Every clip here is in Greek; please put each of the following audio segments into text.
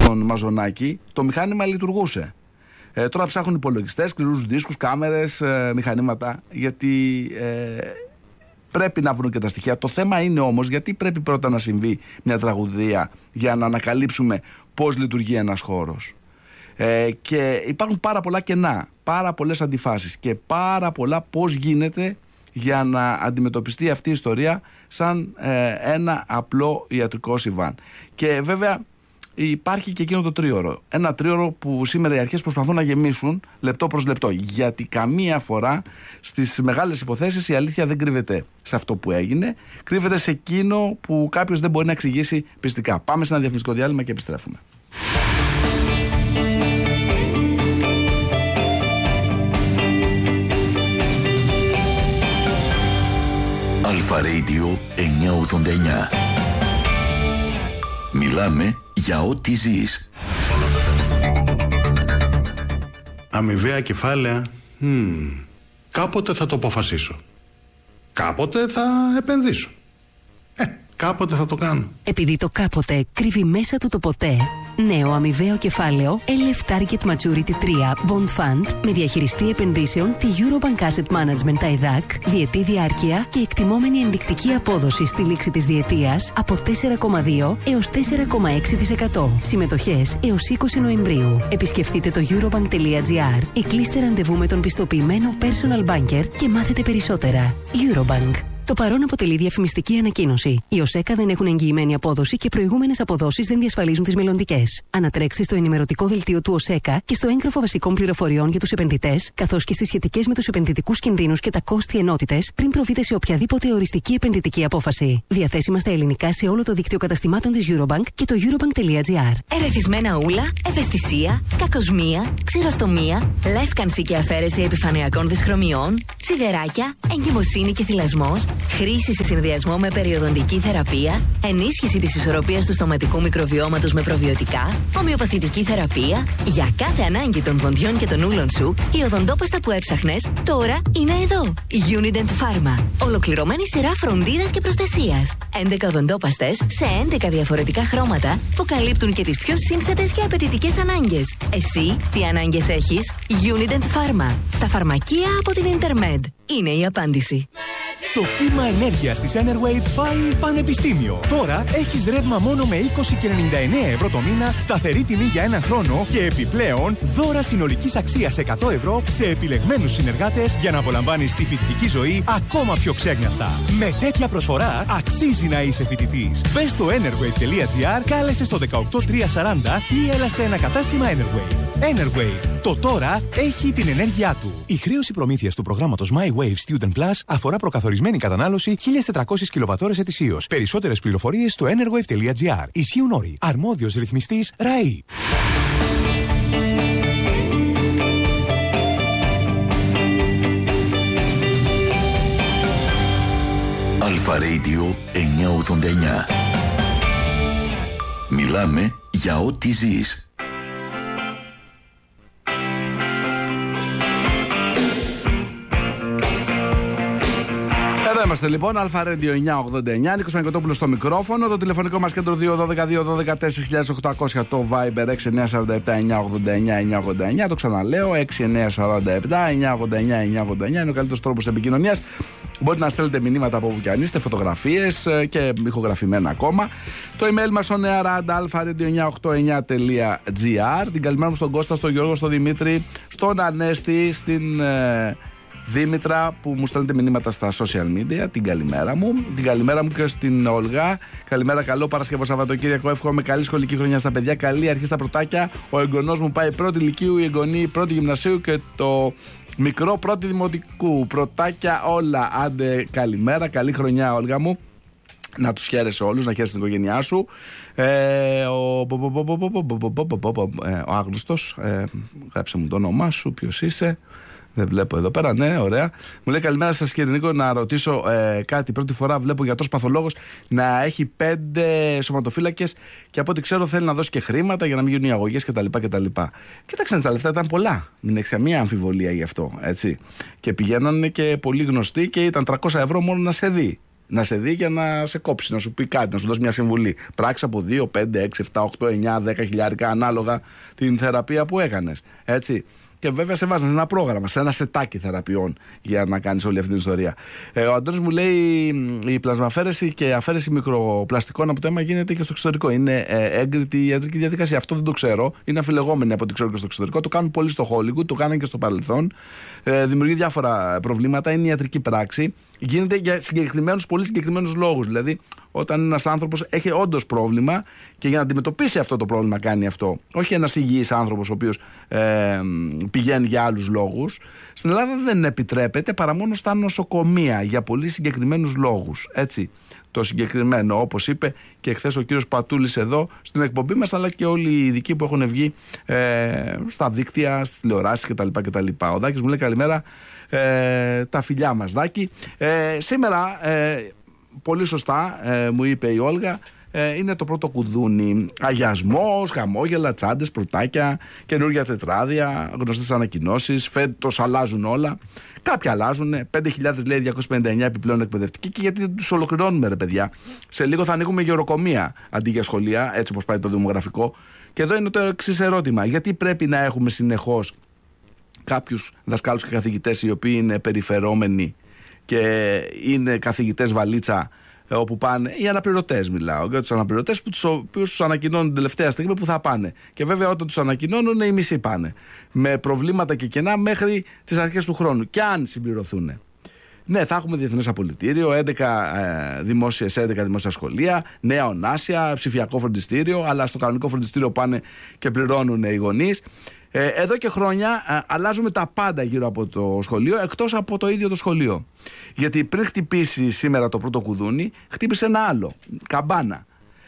στον Μαζονάκη, το μηχάνημα λειτουργούσε. Τώρα ψάχνουν υπολογιστές, σκληρούς δίσκους, κάμερες, μηχανήματα, γιατί πρέπει να βρουν και τα στοιχεία. Το θέμα είναι όμως γιατί πρέπει πρώτα να συμβεί μια τραγωδία για να ανακαλύψουμε πώς λειτουργεί ένας χώρος. Και υπάρχουν πάρα πολλά κενά, πάρα πολλές αντιφάσεις και πάρα πολλά πώς γίνεται για να αντιμετωπιστεί αυτή η ιστορία σαν ένα απλό ιατρικό συμβάν. Και βέβαια υπάρχει και εκείνο το τρίωρο. Ένα τρίωρο που σήμερα οι αρχές προσπαθούν να γεμίσουν λεπτό προς λεπτό. Γιατί καμία φορά στις μεγάλες υποθέσεις η αλήθεια δεν κρύβεται σε αυτό που έγινε. Κρύβεται σε εκείνο που κάποιος δεν μπορεί να εξηγήσει πιστικά. Πάμε σε ένα διαφημιστικό διάλειμμα και επιστρέφουμε. Αλφα Radio 989. Μιλάμε για ό,τι ζεις. Αμοιβαία κεφάλαια. Κάποτε θα το αποφασίσω. Κάποτε θα επενδύσω. Κάποτε θα το κάνω. Επειδή το κάποτε κρύβει μέσα του το ποτέ, νέο αμοιβαίο κεφάλαιο LF Target Maturity 3 Bond Fund με διαχειριστή επενδύσεων τη Eurobank Asset Management TAIDAC, διετή διάρκεια και εκτιμόμενη ενδεικτική απόδοση στη λήξη της διετίας από 4,2 έως 4,6%. Συμμετοχές έως 20 Νοεμβρίου. Επισκεφτείτε το eurobank.gr ή κλείστε ραντεβού με τον πιστοποιημένο personal banker και μάθετε περισσότερα. Eurobank. Το παρόν αποτελεί διαφημιστική ανακοίνωση. Οι ΟΣΕΚΑ δεν έχουν εγγυημένη απόδοση και προηγούμενες αποδόσεις δεν διασφαλίζουν τις μελλοντικές. Ανατρέξτε στο ενημερωτικό δελτίο του ΟΣΕΚΑ και στο έγγραφο βασικών πληροφοριών για τους επενδυτές, καθώς και στις σχετικές με τους επενδυτικούς κινδύνους και τα κόστη ενότητες, πριν προβείτε σε οποιαδήποτε οριστική επενδυτική απόφαση. Διαθέσιμα στα ελληνικά σε όλο το δίκτυο καταστημάτων της Eurobank και το eurobank.gr. Ερεθισμένα ούλα, ευαισθησία, κακοσμία, ξηροστομία, λεύκανση και αφαίρεση επιφανειακών δυσχρωμιών, σιδεράκια, εγκυμοσύνη και θυλασμός. Χρήση σε συνδυασμό με περιοδοντική θεραπεία, ενίσχυση της ισορροπίας του στοματικού μικροβιώματος με προβιωτικά, ομοιοπαθητική θεραπεία. Για κάθε ανάγκη των δοντιών και των ούλων σου, η οδοντόπαστα που έψαχνες τώρα είναι εδώ. Unident Pharma. Ολοκληρωμένη σειρά φροντίδας και προστασίας. 11 οδοντόπαστες σε 11 διαφορετικά χρώματα που καλύπτουν και τις πιο σύνθετες και απαιτητικές ανάγκες. Εσύ τι ανάγκες έχεις? Unident Pharma. Στα φαρμακεία από την Intermed. Είναι η απάντηση. Το κύμα ενέργειας της Enerwave πάει πανεπιστήμιο. Τώρα έχεις ρεύμα μόνο με 20 και 99 ευρώ το μήνα, σταθερή τιμή για ένα χρόνο και επιπλέον δώρα συνολικής αξίας 100 ευρώ σε επιλεγμένους συνεργάτες για να απολαμβάνεις τη φοιτητική ζωή ακόμα πιο ξέγνιαστα. Με τέτοια προσφορά αξίζει να είσαι φοιτητής. Μπες στο enerwave.gr, κάλεσε στο 18340 ή έλα σε ένα κατάστημα Enerwave. Enerwave. Το τώρα έχει την ενέργειά του. Η χρέωση προμήθειας του προγράμματος My Wave Student Plus αφορά προκαθορισμένη κατανάλωση 1.400 κιλοβατώρες ετησίως. Περισσότερες πληροφορίες στο enerwave.gr. Ισχύουν όροι. Αρμόδιος ρυθμιστής ΡΑΗ. Αλφα Radio 989. Μιλάμε για ό,τι ζεις. Εδώ είμαστε λοιπόν, Αλφα Radio 989, Νίκος Μαγκοτόπουλος στο μικρόφωνο, το τηλεφωνικό μας κέντρο 212-212-4800, το Viber 6947-989-989, το ξαναλέω, 6947-989-989, είναι ο καλύτερος τρόπος επικοινωνίας. Μπορείτε να στέλνετε μηνύματα από όπου και αν είστε, φωτογραφίες και ηχογραφημένα ακόμα. Το email μας onearadalfa.radio989.gr. Την καλημέρα μου στον Κώστα, στον Γιώργο, στον Δημήτρη, στον Ανέστη, στην Δήμητρα που μου στέλνετε μηνύματα στα social media. Την καλημέρα μου. Την καλημέρα μου και στην Όλγα. Καλημέρα, καλό Παρασκευό Σαββατοκύριακο. Εύχομαι καλή σχολική χρονιά στα παιδιά. Καλή αρχή στα πρωτάκια. Ο εγγονός μου πάει πρώτη λυκείου, η εγγονή πρώτη γυμνασίου και το μικρό πρώτη δημοτικού. Πρωτάκια όλα. Άντε, καλημέρα. Καλή χρονιά, Όλγα μου. Να τους χαίρεσαι όλους, να χαίρεσαι την οικογένειά σου. Ο άγνωστος, γράψε μου το όνομά σου, ποιος είσαι. Δεν βλέπω εδώ πέρα, ναι, ωραία. Μου λέει καλημέρα σας κύριε Νίκο, να ρωτήσω κάτι. Πρώτη φορά βλέπω γιατρός παθολόγος να έχει 5 σωματοφύλακες και από ό,τι ξέρω θέλει να δώσει και χρήματα για να μην γίνουν οι αγωγές κτλ. Κοίταξαν, τα λεφτά ήταν πολλά. Μην έχεις καμία αμφιβολία γι' αυτό, έτσι. Και πηγαίνανε και πολύ γνωστοί και ήταν 300 ευρώ μόνο να σε δει. Να σε δει για να σε κόψει, να σου πει κάτι, να σου δώσει μια συμβουλή. Πράξει από 2, 5, 6, 7, 8, 9, 10 χιλιάρικα ανάλογα την θεραπεία που έκανες. Έτσι. Και βέβαια σε βάζανε ένα πρόγραμμα, σε ένα σετάκι θεραπείων για να κάνεις όλη αυτή την ιστορία. Ο Αντώνης μου λέει η πλασμαφέρεση και αφαίρεση μικροπλαστικών από το αίμα γίνεται και στο εξωτερικό. Είναι έγκριτη ιατρική διαδικασία. Αυτό δεν το ξέρω. Είναι αφιλεγόμενη από ό,τι ξέρω και στο εξωτερικό. Το κάνουν πολύ στο Hollywood, το κάνουν και στο παρελθόν. Δημιουργεί διάφορα προβλήματα. Είναι ιατρική πράξη. Γίνεται για πολύ συγκεκριμένους λόγους. Δηλαδή, όταν ένας άνθρωπος έχει όντως πρόβλημα και για να αντιμετωπίσει αυτό το πρόβλημα κάνει αυτό. Όχι ένας υγιής άνθρωπος ο οποίος πηγαίνει για άλλους λόγους. Στην Ελλάδα δεν επιτρέπεται παρά μόνο στα νοσοκομεία για πολύ συγκεκριμένους λόγους. Έτσι. Το συγκεκριμένο, όπως είπε και χθες ο κύριος Πατούλης εδώ στην εκπομπή μας, αλλά και όλοι οι ειδικοί που έχουν βγει στα δίκτυα, στις τηλεοράσεις κτλ. Ο Δάκης μου λέει καλημέρα, τα φιλιά μας Δάκη. Σήμερα, πολύ σωστά μου είπε η Όλγα, είναι το πρώτο κουδούνι. Αγιασμός, χαμόγελα, τσάντες, πρωτάκια, καινούργια τετράδια, γνωστές ανακοινώσεις. Φέτος αλλάζουν όλα. Κάποια αλλάζουν. 5.000 λέει 259 επιπλέον εκπαιδευτικοί. Και γιατί δεν τους ολοκληρώνουμε, ρε παιδιά. Σε λίγο θα ανοίγουμε γεροκομεία αντί για σχολεία, έτσι όπως πάει το δημογραφικό. Και εδώ είναι το εξής ερώτημα. Γιατί πρέπει να έχουμε συνεχώς κάποιους δασκάλους και καθηγητές οι οποίοι είναι περιφερόμενοι και είναι καθηγητές βαλίτσα, όπου πάνε, οι αναπληρωτές μιλάω, για τους αναπληρωτές που τους οποίους τους ανακοινώνουν την τελευταία στιγμή που θα πάνε. Και βέβαια όταν τους ανακοινώνουν οι μισοί πάνε. Με προβλήματα και κενά μέχρι τις αρχές του χρόνου. Και αν συμπληρωθούν. Ναι, θα έχουμε διεθνές απολυτήριο, 11 δημόσια σχολεία, νέα ονάσια, ψηφιακό φροντιστήριο, αλλά στο κανονικό φροντιστήριο πάνε και πληρώνουν οι γονείς. Εδώ και χρόνια αλλάζουμε τα πάντα γύρω από το σχολείο, εκτός από το ίδιο το σχολείο. Γιατί πριν χτυπήσει σήμερα το πρώτο κουδούνι, χτύπησε ένα άλλο, καμπάνα.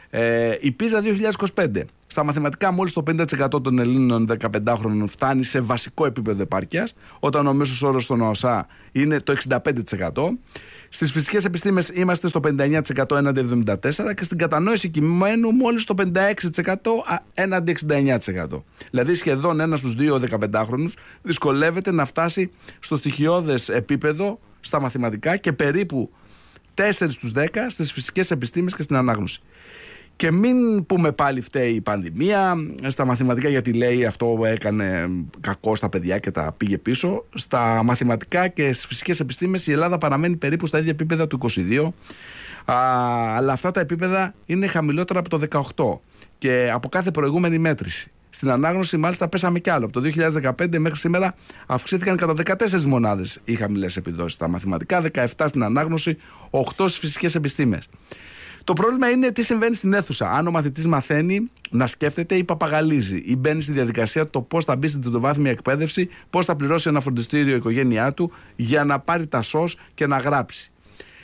Η PISA 2025. Στα μαθηματικά μόλις το 50% των Ελλήνων 15χρονων φτάνει σε βασικό επίπεδο επάρκειας, όταν ο μέσος όρος στον ΟΑΣΑ είναι το 65%. Στις φυσικές επιστήμες είμαστε στο 59% έναντι 74% και στην κατανόηση κειμένου μόλις το 56% έναντι 69%. Δηλαδή σχεδόν ένας στους δύο 15χρονους δυσκολεύεται να φτάσει στο στοιχειώδες επίπεδο στα μαθηματικά και περίπου 4 στους 10 στις φυσικές επιστήμες και στην ανάγνωση. Και μην πούμε πάλι φταίει η πανδημία στα μαθηματικά, γιατί λέει αυτό έκανε κακό στα παιδιά και τα πήγε πίσω. Στα μαθηματικά και στις φυσικές επιστήμες η Ελλάδα παραμένει περίπου στα ίδια επίπεδα του 22, αλλά αυτά τα επίπεδα είναι χαμηλότερα από το 18 και από κάθε προηγούμενη μέτρηση. Στην ανάγνωση μάλιστα πέσαμε κι άλλο. Από το 2015 μέχρι σήμερα αυξήθηκαν κατά 14 μονάδες οι χαμηλές επιδόσεις στα μαθηματικά, 17 στην ανάγνωση, 8 στις φυσικές επιστήμες. Το πρόβλημα είναι τι συμβαίνει στην αίθουσα. Αν ο μαθητής μαθαίνει να σκέφτεται ή παπαγαλίζει, ή μπαίνει στη διαδικασία το πώς θα μπει στην τριτοβάθμια εκπαίδευση, πώς θα πληρώσει ένα φροντιστήριο η οικογένειά του για να πάρει τα σως και να γράψει.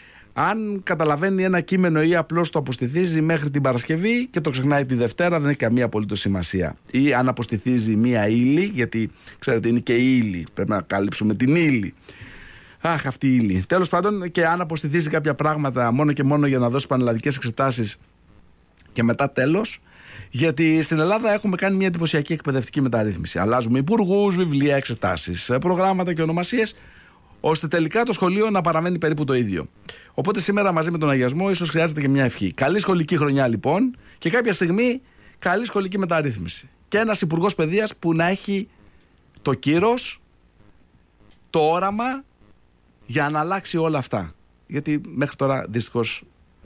Αν καταλαβαίνει ένα κείμενο ή απλώς το αποστηθίζει μέχρι την Παρασκευή και το ξεχνάει τη Δευτέρα, δεν έχει καμία απολύτως σημασία. Ή αν αποστηθίζει μία ύλη, γιατί ξέρετε είναι και η ύλη, πρέπει να καλύψουμε την ύλη. Αχ, αυτή η ύλη. Τέλος πάντων, και αν αποστηθίζει κάποια πράγματα μόνο και μόνο για να δώσει πανελλαδικές εξετάσεις και μετά τέλος. Γιατί στην Ελλάδα έχουμε κάνει μια εντυπωσιακή εκπαιδευτική μεταρρύθμιση. Αλλάζουμε υπουργούς, βιβλία, εξετάσεις, προγράμματα και ονομασίες, ώστε τελικά το σχολείο να παραμένει περίπου το ίδιο. Οπότε σήμερα μαζί με τον αγιασμό ίσως χρειάζεται και μια ευχή. Καλή σχολική χρονιά λοιπόν και κάποια στιγμή καλή σχολική μεταρρύθμιση. Και ένας υπουργός παιδείας που να έχει το κύρος, το όραμα για να αλλάξει όλα αυτά. Γιατί μέχρι τώρα δυστυχώς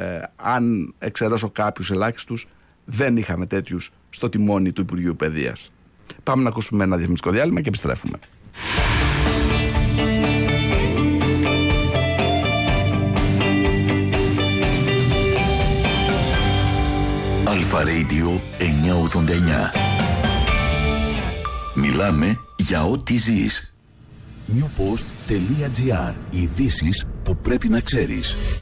αν εξαιρέσω κάποιους ελάχιστους δεν είχαμε τέτοιους στο τιμόνι του Υπουργείου Παιδείας. Πάμε να ακούσουμε ένα διαφημιστικό διάλειμμα και επιστρέφουμε. Αλφα Radio 989. Μιλάμε για ό,τι ζεις. Newpost.gr. Ειδήσεις που πρέπει να ξέρεις.